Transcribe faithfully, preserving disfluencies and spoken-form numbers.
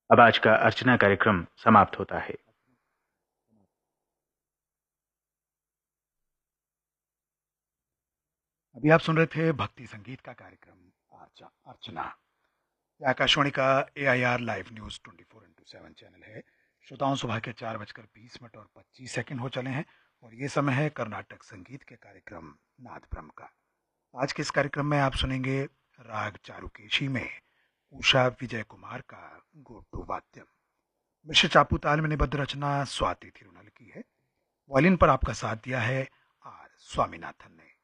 अब आज का अर्चना कार्यक्रम समाप्त होता है। अभी आप सुन रहे थे भक्ति संगीत का कार्यक्रम अर्चा अर्चना। यह आकाशवाणी का ए I R live news twenty four into seven channel है। श्रोताओं, सुबह के चार बजकर बीस मिनट और पच्चीस सेकंड हो चले हैं और ये समय है कर्नाटक संगीत के कार्यक्रम नाद ब्रह्म का। आज के इस कार्यक्रम में आप सुनेंगे राग चारुकेशी में उषा विजय कुमार का गोटू वाद्यम। मिश्र चापू ताल में निबद्ध रचना स्वाति थिरुनल की है। वॉयलिन पर आपका साथ दिया है आर स्वामीनाथन ने।